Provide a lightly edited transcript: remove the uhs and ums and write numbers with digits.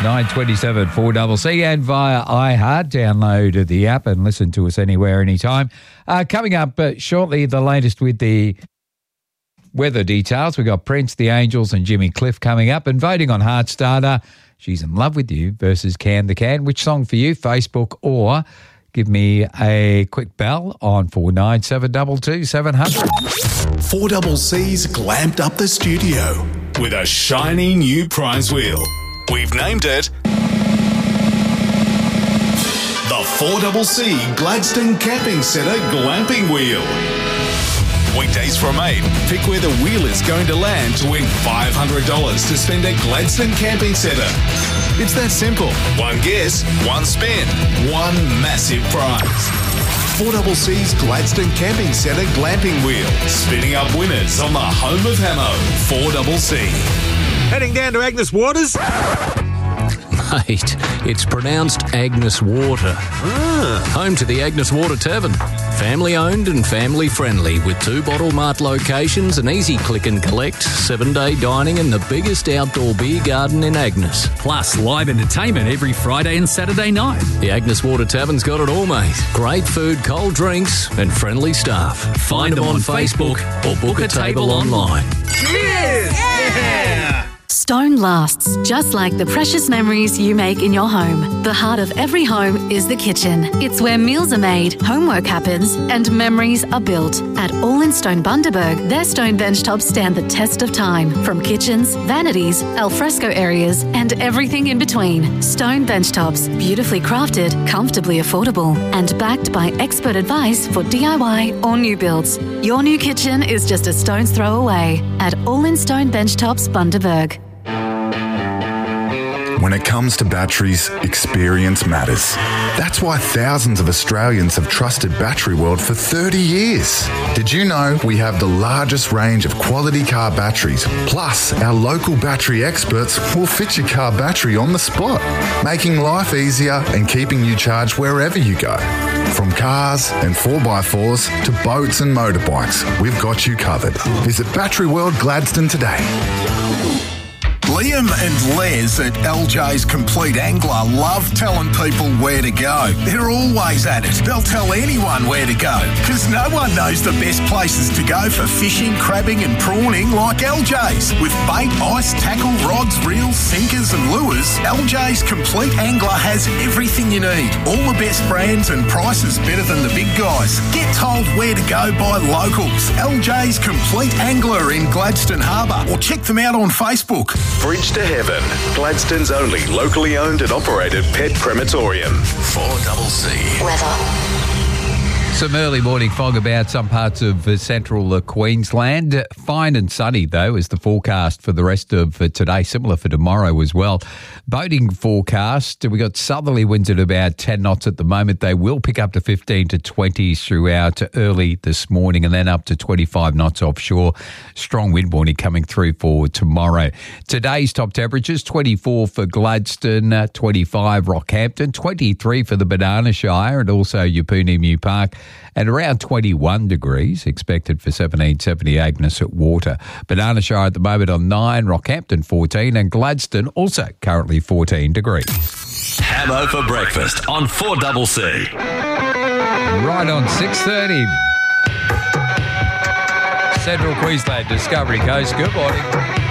9:27 4CC and via iHeart. Download the app and listen to us anywhere, anytime. Coming up shortly, the latest with the weather details. We've got Prince, the Angels and Jimmy Cliff coming up, and voting on Heartstarter. She's in Love With You versus Can the Can. Which song for you? Facebook, or give me a quick bell on 4972 700. 4CC's glamped up the studio with a shiny new prize wheel. We've named it the 4CC Gladstone Camping Centre Glamping Wheel. Weekdays from 8, pick where the wheel is going to land to win $500 to spend at Gladstone Camping Centre. It's that simple. One guess, one spin, one massive prize. 4CC's Gladstone Camping Centre Glamping Wheel, spinning up winners on the home of Hamo, 4CC. Heading down to Agnes Waters. Mate, it's pronounced Agnes Water. Home to the Agnes Water Tavern. Family owned and family friendly, with 2 Bottle Mart locations, an easy click and collect, 7-day dining and the biggest outdoor beer garden in Agnes. Plus live entertainment every Friday and Saturday night. The Agnes Water Tavern's got it all, mate. Great food, cold drinks and friendly staff. Find them on Facebook or book a table online. Cheers! Yeah! Stone lasts, just like the precious memories you make in your home. The heart of every home is the kitchen. It's where meals are made, homework happens, and memories are built. At All in Stone Bundaberg, their stone benchtops stand the test of time. From kitchens, vanities, alfresco areas, and everything in between. Stone benchtops, beautifully crafted, comfortably affordable, and backed by expert advice for DIY or new builds. Your new kitchen is just a stone's throw away at All in Stone Benchtops Bundaberg. When it comes to batteries, experience matters. That's why thousands of Australians have trusted Battery World for 30 years. Did you know we have the largest range of quality car batteries? Plus, our local battery experts will fit your car battery on the spot, making life easier and keeping you charged wherever you go. From cars and 4x4s to boats and motorbikes, we've got you covered. Visit Battery World Gladstone today. Liam and Les at LJ's Complete Angler love telling people where to go. They're always at it. They'll tell anyone where to go, because no one knows the best places to go for fishing, crabbing and prawning like LJ's. With bait, ice, tackle, rods, reels, sinkers and lures, LJ's Complete Angler has everything you need. All the best brands and prices better than the big guys. Get told where to go by locals. LJ's Complete Angler in Gladstone Harbour, or check them out on Facebook. Bridge to Heaven, Gladstone's only locally owned and operated pet crematorium. 4CC. Weather. Some early morning fog about some parts of central Queensland. Fine and sunny, though, is the forecast for the rest of today. Similar for tomorrow as well. Boating forecast, we got southerly winds at about 10 knots at the moment. They will pick up to 15 to 20 throughout early this morning, and then up to 25 knots offshore. Strong wind warning coming through for tomorrow. Today's top temperatures, 24 for Gladstone, 25 Rockhampton, 23 for the Banana Shire and also Yeppoonemu Park, and around 21 degrees expected for 1770 Agnes at Water. Banana Shire at the moment on 9, Rockhampton 14 and Gladstone also currently 14 degrees. Hamo for breakfast on 4CC. Right on 6:30. Central Queensland Discovery Coast. Good morning.